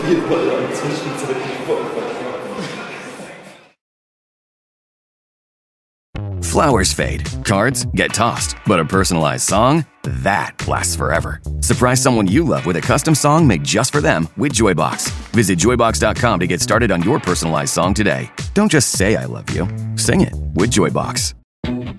jeden Fall dann zwischenzeitlich Vorfall. Flowers fade, cards get tossed, but a personalized song, that lasts forever. Surprise someone you love with a custom song made just for them with Joybox. Visit joybox.com to get started on your personalized song today. Don't just say I love you, sing it with Joybox.